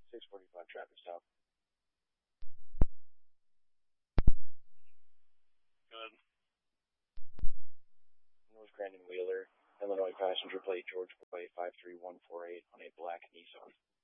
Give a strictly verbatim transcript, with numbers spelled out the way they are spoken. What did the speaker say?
six forty-five traffic stop. Good. North Grandin Wheeler, Illinois passenger plate George Boy five three one four eight on a black Nissan.